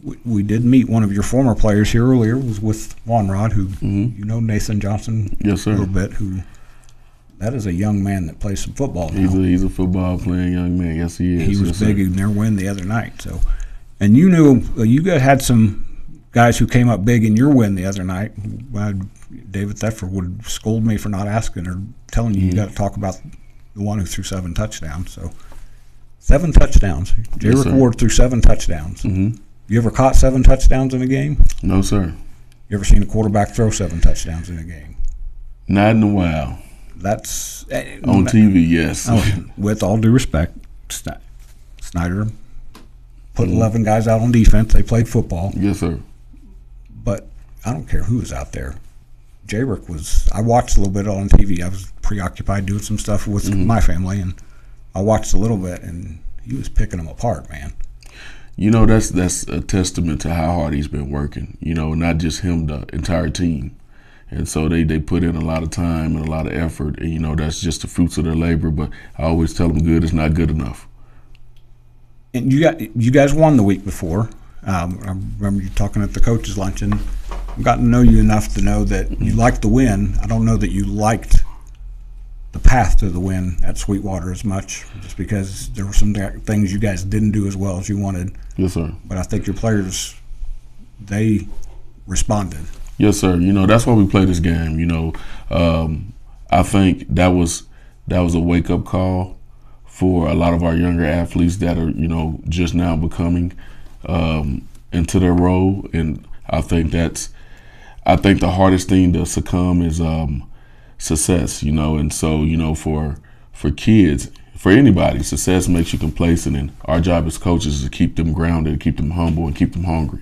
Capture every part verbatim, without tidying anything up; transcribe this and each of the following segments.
we, we did meet one of your former players here earlier. Was with Juan Rod, who mm-hmm. you know Nathan Johnson yes, sir. a little bit. Who that is a young man that plays some football now. He's a, he's a football playing young man. Yes, he is. He was yes, big sir. in their win the other night. So, and you knew you guys had some guys who came up big in your win the other night. Uh, David Thetford would scold me for not asking or telling you mm-hmm. you got to talk about the one who threw seven touchdowns. So, seven touchdowns. Jayrick yes, Ward threw seven touchdowns. Mm-hmm. You ever caught seven touchdowns in a game? No, sir. You ever seen a quarterback throw seven touchdowns in a game? Not in a while. That's uh, on T V, yes. Oh, with all due respect, Snyder put mm-hmm. eleven guys out on defense. They played football. Yes, sir. But I don't care who was out there. Jayrick was. I watched a little bit on T V. I was preoccupied doing some stuff with mm-hmm. my family, and I watched a little bit, and he was picking them apart, man. You know, that's that's a testament to how hard he's been working. You know, not just him, the entire team. And so they, they put in a lot of time and a lot of effort, and, you know, that's just the fruits of their labor. But I always tell them good is not good enough. And you got you guys won the week before. Um, I remember you talking at the coaches' luncheon. I've gotten to know you enough to know that you liked the win. I don't know that you liked the path to the win at Sweetwater as much, just because there were some things you guys didn't do as well as you wanted. Yes, sir. But I think your players, they responded. Yes, sir. You know, that's why we play this game. You know, um, I think that was that was a wake-up call for a lot of our younger athletes that are, you know, just now becoming um, into their role. And I think that's, I think the hardest thing to succumb is um, success, you know. And so, you know, for for kids, for anybody, success makes you complacent. And our job as coaches is to keep them grounded, keep them humble, and keep them hungry.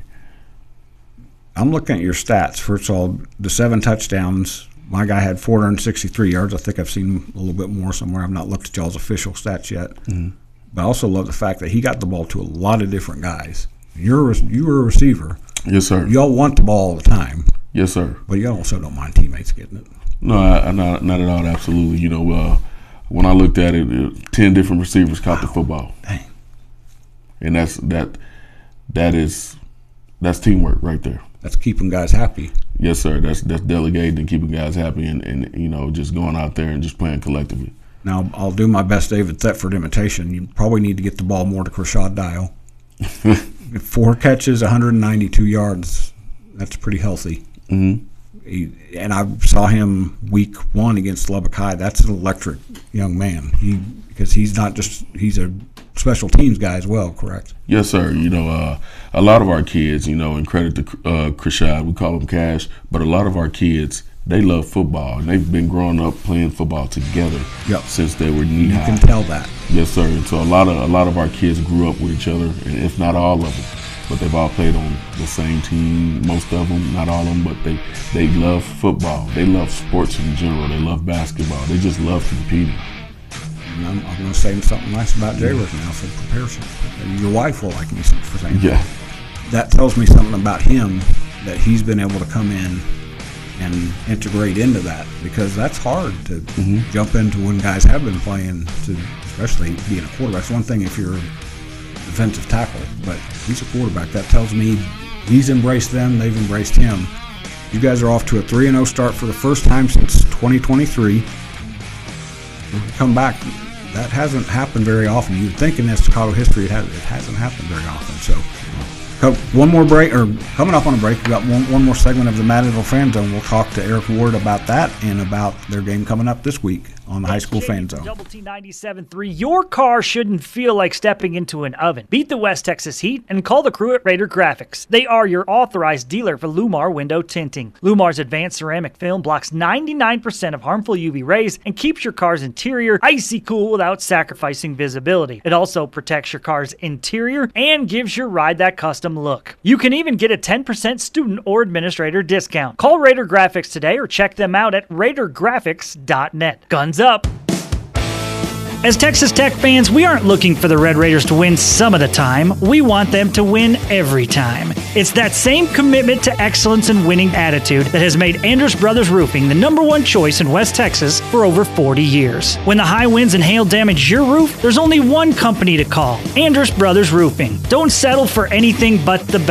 I'm looking at your stats. First of all, the seven touchdowns, my guy had four hundred sixty-three yards. I think I've seen a little bit more somewhere. I've not looked at y'all's official stats yet. Mm-hmm. But I also love the fact that he got the ball to a lot of different guys. You're a, you were a receiver. Yes, sir. Y'all want the ball all the time. Yes, sir. But y'all also don't mind teammates getting it. No, I, I, not, not at all, absolutely. You know, uh, when I looked at it, it ten different receivers caught wow. the football. Dang. And that's that. That is that's teamwork right there. That's keeping guys happy. Yes, sir. That's that's delegating and keeping guys happy, and, and you know, just going out there and just playing collectively. Now, I'll do my best David Thetford imitation. You probably need to get the ball more to Krashad Dial. Four catches, one hundred ninety-two yards. That's pretty healthy. Mm-hmm. He, and I saw him week one against Lubbock High. That's an electric young man. He because he's not just he's a special teams guy as well, correct? Yes, sir. You know, uh, a lot of our kids, you know, and credit to uh, Krashad, we call him Cash, but a lot of our kids, they love football, and they've been growing up playing football together yep. since they were knee high. You can tell that. Yes, sir. And so a lot of a lot of our kids grew up with each other, and if not all of them, but they've all played on the same team. Most of them, not all of them, but they they love football. They love sports in general. They love basketball. They just love competing. And I'm, I'm going to say something nice about Jayrick now for comparison. Your wife will like me for saying that. Yeah. That tells me something about him, that he's been able to come in and integrate into that, because that's hard to mm-hmm. jump into when guys have been playing, to especially being a quarterback. It's one thing if you're a defensive tackle, but he's a quarterback. That tells me he's embraced them, they've embraced him. You guys are off to a three and oh start for the first time since twenty twenty-three. Come back. That hasn't happened very often. You'd think in Estacado history it, has, it hasn't happened very often. So, one more break, or coming up on a break, we've got one, one more segment of the Maddenville Fan Zone. We'll talk to Eric Ward about that and about their game coming up this week on the High School Fan Zone. Double T ninety-seven point three, your car shouldn't feel like stepping into an oven. Beat the West Texas heat and call the crew at Raider Graphics. They are your authorized dealer for Lumar window tinting. Lumar's advanced ceramic film blocks ninety-nine percent of harmful U V rays and keeps your car's interior icy cool without sacrificing visibility. It also protects your car's interior and gives your ride that custom look. You can even get a ten percent student or administrator discount. Call Raider Graphics today or check them out at raider graphics dot net. Guns up! As Texas Tech fans, we aren't looking for the Red Raiders to win some of the time. We want them to win every time. It's that same commitment to excellence and winning attitude that has made Andrus Brothers Roofing the number one choice in West Texas for over forty years. When the high winds and hail damage your roof, there's only one company to call: Andrus Brothers Roofing. Don't settle for anything but the best.